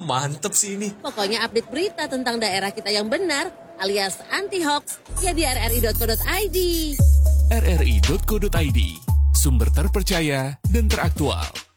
mantep sih ini. Pokoknya update berita tentang daerah kita yang benar alias anti-hoax ya di rri.co.id. rri.co.id, sumber terpercaya dan teraktual.